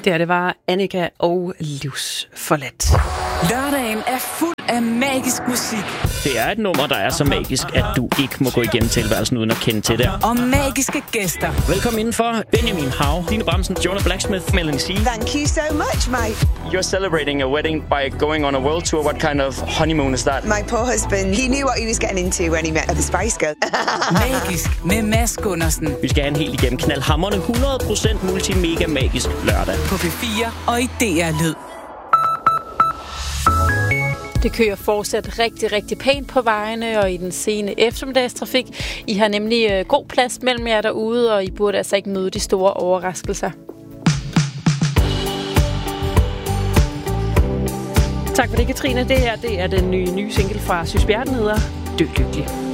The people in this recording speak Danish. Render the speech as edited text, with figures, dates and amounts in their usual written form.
Det var Annika og Livsforladt. Lørdagen er fuld af magisk musik. Det er et nummer, der er så magisk, at du ikke må gå igennem tilværelsen uden at kende til det. Og magiske gæster. Velkommen indenfor. Benjamin Hav, Dine Bramsen, Jonah Blacksmith, Melanie C. Thank you so much, mate. You're celebrating a wedding by going on a world tour. What kind of honeymoon is that? My poor husband, he knew what he was getting into when he met the Spice Girl. Magisk med Mads Gundersen. Vi skal have en helt igennem knaldhamrende 100% multimega magisk lørdag. På P4 og i DR Lyd. Det kører fortsat rigtig, rigtig pænt på vejene og i den sene eftermiddagstrafik. I har nemlig god plads mellem jer derude, og I burde altså ikke møde de store overraskelser. Tak for det, Katrine. Det her er den nye single fra Sys Bjerten, hedder Dø Lykkelig.